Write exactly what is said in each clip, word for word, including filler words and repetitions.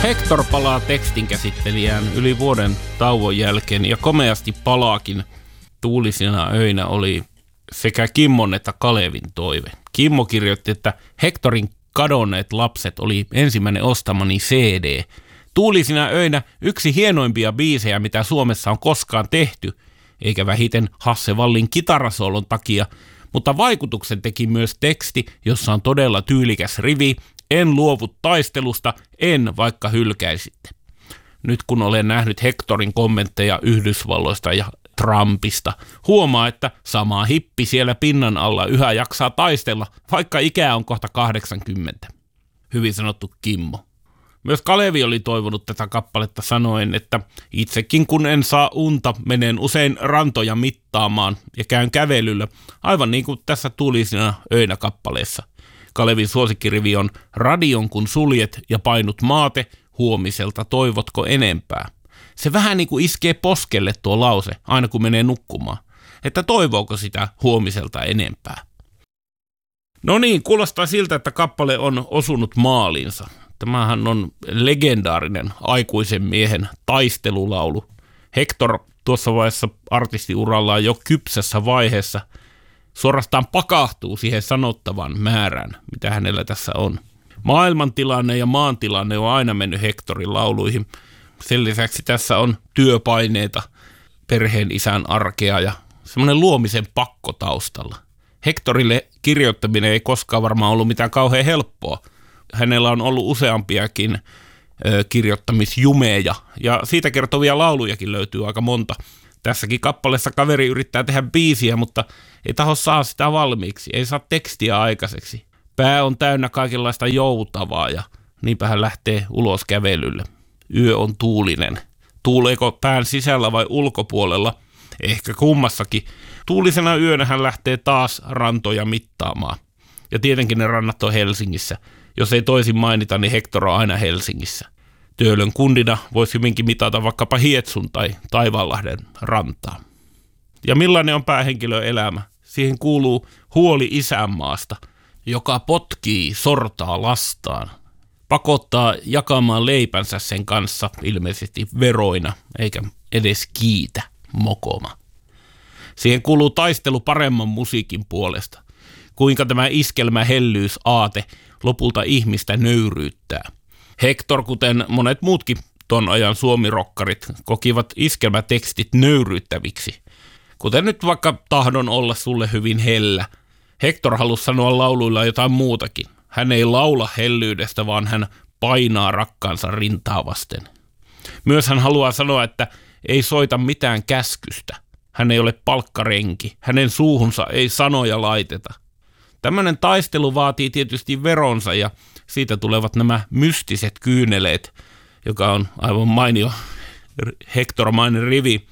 Hector palaa tekstinkäsittelijään yli vuoden tauon jälkeen ja komeasti palaakin. Tuulisina öinä oli sekä Kimmon että Kalevin toive. Kimmo kirjoitti, että Hectorin kadonneet lapset oli ensimmäinen ostamani C D. Tuulisina öinä yksi hienoimpia biisejä, mitä Suomessa on koskaan tehty, eikä vähiten Hasse Wallin kitarasoolon takia, mutta vaikutuksen teki myös teksti, jossa on todella tyylikäs rivi: en luovu taistelusta, en vaikka hylkäisitte. Nyt kun olen nähnyt Hectorin kommentteja Yhdysvalloista ja Trumpista, huomaa, että sama hippi siellä pinnan alla yhä jaksaa taistella, vaikka ikää on kohta kahdeksankymmentä. Hyvin sanottu, Kimmo. Myös Kalevi oli toivonut tätä kappaletta sanoen, että itsekin kun en saa unta, menen usein rantoja mittaamaan ja käyn kävelyllä, aivan niin kuin tässä Tuulisina öinä kappaleessa. Kalevin suosikkirivi on: radion kun suljet ja painut maate, huomiselta toivotko enempää. Se vähän niin kuin iskee poskelle tuo lause, aina kun menee nukkumaan, että toivooko sitä huomiselta enempää. No niin, kuulostaa siltä, että kappale on osunut maaliinsa. Tämähän on legendaarinen aikuisen miehen taistelulaulu. Hector tuossa vaiheessa artistiurallaan jo kypsässä vaiheessa suorastaan pakahtuu siihen sanottavan määrään, mitä hänellä tässä on. Maailmantilanne ja maantilanne on aina mennyt Hectorin lauluihin. Sen lisäksi tässä on työpaineita, perheen isän arkea ja semmoinen luomisen pakko taustalla. Hectorille kirjoittaminen ei koskaan varmaan ollut mitään kauhean helppoa. Hänellä on ollut useampiakin ö, kirjoittamisjumeja ja siitä kertovia laulujakin löytyy aika monta. Tässäkin kappaleessa kaveri yrittää tehdä biisiä, mutta ei taho saa sitä valmiiksi, ei saa tekstiä aikaiseksi. Pää on täynnä kaikenlaista joutavaa ja niinpä hän lähtee ulos kävelylle. Yö on tuulinen. Tuuleeko pään sisällä vai ulkopuolella? Ehkä kummassakin. Tuulisena yönä hän lähtee taas rantoja mittaamaan. Ja tietenkin ne rannat on Helsingissä. Jos ei toisin mainita, niin Hector on aina Helsingissä. Töölön kundina voisi hyvinkin mitata vaikkapa Hietsun tai Taivaanlahden rantaa. Ja millainen on päähenkilön elämä? Siihen kuuluu huoli isänmaasta, joka potkii, sortaa lastaan. Pakottaa jakamaan leipänsä sen kanssa ilmeisesti veroina, eikä edes kiitä mokoma. Siihen kuuluu taistelu paremman musiikin puolesta. Kuinka tämä iskelmä hellyys aate lopulta ihmistä nöyryyttää. Hector, kuten monet muutkin ton ajan suomirokkarit, kokivat iskelmätekstit nöyryyttäviksi. Kuten nyt vaikka Tahdon olla sulle hyvin hellä. Hector halusi sanoa lauluilla jotain muutakin. Hän ei laula hellyydestä, vaan hän painaa rakkaansa rintaa vasten. Myös hän haluaa sanoa, että ei soita mitään käskystä. Hän ei ole palkkarenki. Hänen suuhunsa ei sanoja laiteta. Tämmöinen taistelu vaatii tietysti veronsa ja siitä tulevat nämä mystiset kyyneleet, joka on aivan mainio Hector-mainen rivi.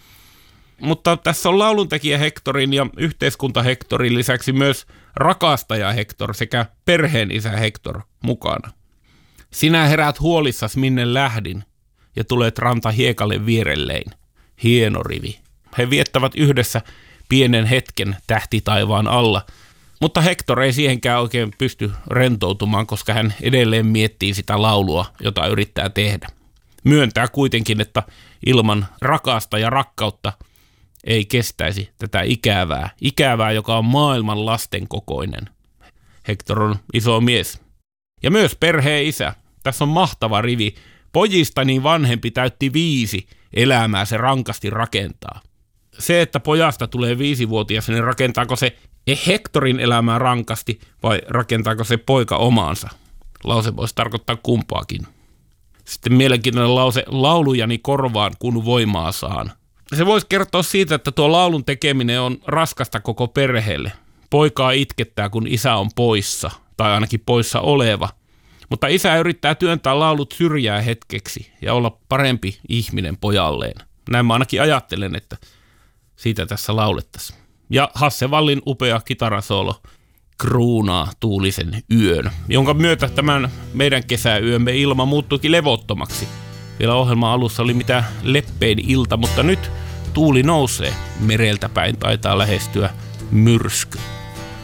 Mutta tässä on lauluntekijä Hectorin ja yhteiskunta Hectorin lisäksi myös rakastaja Hector sekä perheen isä Hector mukana. Sinä herät huolissas minne lähdin ja tulet ranta hiekalle vierellein. Hieno rivi. He viettävät yhdessä pienen hetken tähtitaivaan alla, mutta Hector ei siihenkään oikein pysty rentoutumaan, koska hän edelleen miettii sitä laulua, jota yrittää tehdä. Myöntää kuitenkin, että ilman rakasta ja rakkautta ei kestäisi tätä ikävää, ikävää, joka on maailman lasten kokoinen. Hector on iso mies. Ja myös perheen isä. Tässä on mahtava rivi. Pojistani vanhempi täytti viisi, elämää se rankasti rakentaa. Se, että pojasta tulee viisivuotias, niin rakentaako se Hectorin elämää rankasti vai rakentaako se poika omaansa? Lause voisi tarkoittaa kumpaakin. Sitten mielenkiintoinen lause: laulujani korvaan, kun voimaa saan. Se voisi kertoa siitä, että tuo laulun tekeminen on raskasta koko perheelle. Poikaa itkettää, kun isä on poissa, tai ainakin poissa oleva. Mutta isä yrittää työntää laulut syrjää hetkeksi ja olla parempi ihminen pojalleen. Näin mä ainakin ajattelen, että siitä tässä laulettaisiin. Ja Hasse Wallin upea kitarasoolo kruunaa tuulisen yön, jonka myötä tämän meidän kesäyömme ilma muuttuikin levottomaksi. Vielä ohjelman alussa oli mitä leppein ilta, mutta nyt tuuli nousee. Mereltä päin taitaa lähestyä myrsky.